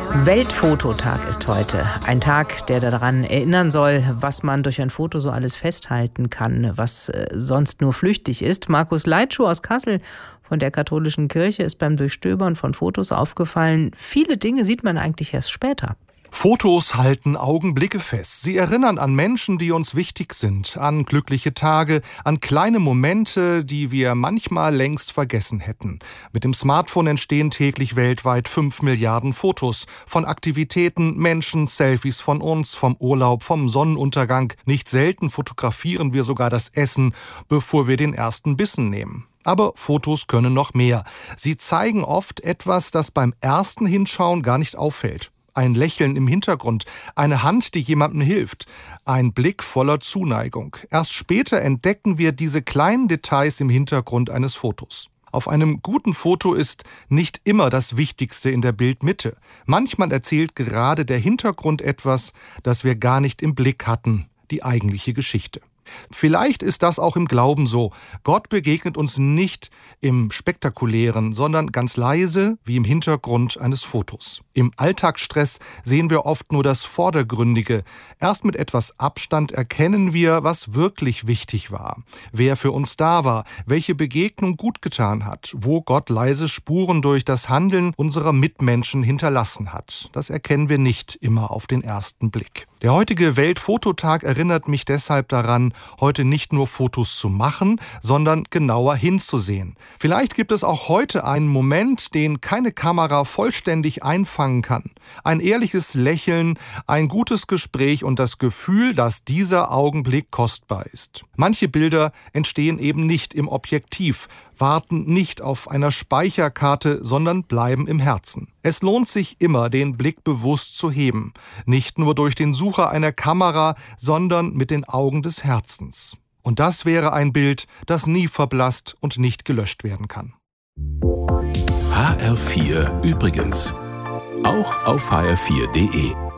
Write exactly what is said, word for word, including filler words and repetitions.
Weltfototag ist heute. Ein Tag, der daran erinnern soll, was man durch ein Foto so alles festhalten kann, was äh, sonst nur flüchtig ist. Markus Leitschuh aus Kassel von der Katholischen Kirche ist beim Durchstöbern von Fotos aufgefallen, viele Dinge sieht man eigentlich erst später. Fotos halten Augenblicke fest. Sie erinnern an Menschen, die uns wichtig sind, an glückliche Tage, an kleine Momente, die wir manchmal längst vergessen hätten. Mit dem Smartphone entstehen täglich weltweit fünf Milliarden Fotos. Von Aktivitäten, Menschen, Selfies von uns, vom Urlaub, vom Sonnenuntergang. Nicht selten fotografieren wir sogar das Essen, bevor wir den ersten Bissen nehmen. Aber Fotos können noch mehr. Sie zeigen oft etwas, das beim ersten Hinschauen gar nicht auffällt. Ein Lächeln im Hintergrund, eine Hand, die jemandem hilft, ein Blick voller Zuneigung. Erst später entdecken wir diese kleinen Details im Hintergrund eines Fotos. Auf einem guten Foto ist nicht immer das Wichtigste in der Bildmitte. Manchmal erzählt gerade der Hintergrund etwas, das wir gar nicht im Blick hatten, die eigentliche Geschichte. Vielleicht ist das auch im Glauben so. Gott begegnet uns nicht im Spektakulären, sondern ganz leise, wie im Hintergrund eines Fotos. Im Alltagsstress sehen wir oft nur das Vordergründige. Erst mit etwas Abstand erkennen wir, was wirklich wichtig war. Wer für uns da war, welche Begegnung gut getan hat, wo Gott leise Spuren durch das Handeln unserer Mitmenschen hinterlassen hat. Das erkennen wir nicht immer auf den ersten Blick. Der heutige Weltfototag erinnert mich deshalb daran, heute nicht nur Fotos zu machen, sondern genauer hinzusehen. Vielleicht gibt es auch heute einen Moment, den keine Kamera vollständig einfangen kann. Ein ehrliches Lächeln, ein gutes Gespräch und das Gefühl, dass dieser Augenblick kostbar ist. Manche Bilder entstehen eben nicht im Objektiv, warten nicht auf einer Speicherkarte, sondern bleiben im Herzen. Es lohnt sich immer, den Blick bewusst zu heben. Nicht nur durch den Sucher einer Kamera, sondern mit den Augen des Herzens. Und das wäre ein Bild, das nie verblasst und nicht gelöscht werden kann. H R vier übrigens. Auch auf H R vier punkt de.